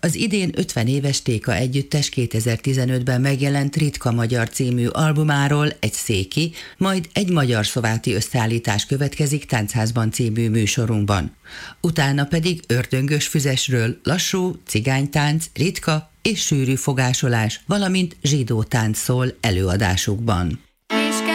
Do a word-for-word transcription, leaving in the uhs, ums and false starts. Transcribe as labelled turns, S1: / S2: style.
S1: Az idén ötven éves Téka együttes kétezer-tizenötben megjelent Ritka Magyar című albumáról egy széki, majd egy magyar-szlováti összeállítás következik Táncházban című műsorunkban. Utána pedig ördöngös füzesről lassú, cigánytánc, ritka és sűrű fogásolás, valamint zsidó tánc szól előadásukban.